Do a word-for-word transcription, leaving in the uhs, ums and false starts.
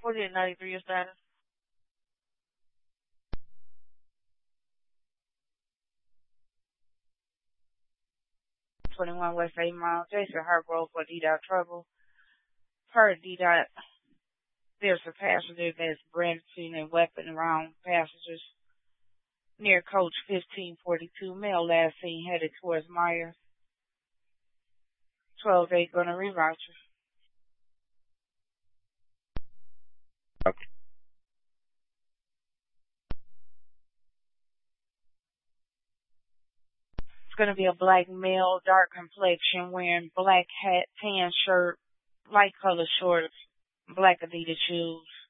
forty-eight ninety-three your status. twenty-one West eight Mile, Jason Hargrove for D Dot Trouble. Per D Dot, there's a passenger that's brandishing a weapon around passengers near Coach fifteen forty-two. Male last seen headed towards Myers. twelve eight gonna reroute you. Okay. It's gonna be a black male, dark complexion, wearing black hat, tan shirt, light color shorts, black Adidas shoes.